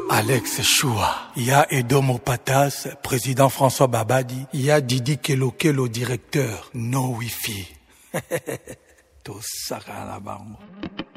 Alex Choua, il y a Edomo Patas, président François Babadi, il y a Didi Kelokelo, directeur, no wifi. Tout ça à la banque.